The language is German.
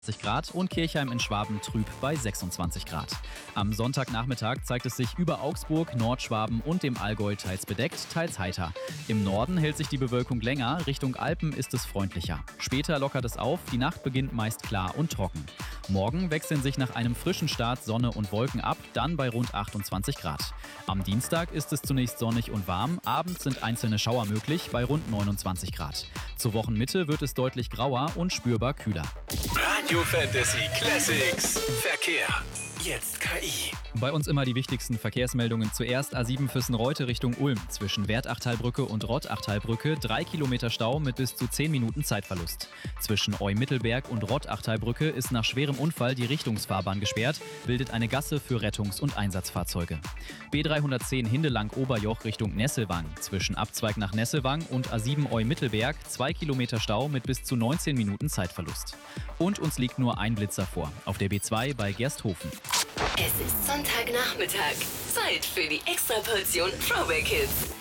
Grad und Kirchheim in Schwaben trüb bei 26 Grad. Am Sonntagnachmittag zeigt es sich über Augsburg, Nordschwaben und dem Allgäu teils bedeckt, teils heiter. Im Norden hält sich die Bewölkung länger, Richtung Alpen ist es freundlicher. Später lockert es auf, die Nacht beginnt meist klar und trocken. Morgen wechseln sich nach einem frischen Start Sonne und Wolken ab, dann bei rund 28 Grad. Am Dienstag ist es zunächst sonnig und warm, abends sind einzelne Schauer möglich bei rund 29 Grad. Zur Wochenmitte wird es deutlich grauer und spürbar kühler. Radio Fantasy Classics Verkehr. Jetzt KI. Bei uns immer die wichtigsten Verkehrsmeldungen. Zuerst A7 Füssen-Reute Richtung Ulm. Zwischen Wertachtalbrücke und Rottachtalbrücke 3 Kilometer Stau mit bis zu 10 Minuten Zeitverlust. Zwischen Eu-Mittelberg und Rottachtalbrücke ist nach schwerem Unfall die Richtungsfahrbahn gesperrt, bildet eine Gasse für Rettungs- und Einsatzfahrzeuge. B310 Hindelang-Oberjoch Richtung Nesselwang. Zwischen Abzweig nach Nesselwang und A7 Eu-Mittelberg 2 Kilometer Stau mit bis zu 19 Minuten Zeitverlust. Und uns liegt nur ein Blitzer vor, auf der B2 bei Gersthofen. Es ist Sonntagnachmittag. Zeit für die Extraportion Throwback Hits.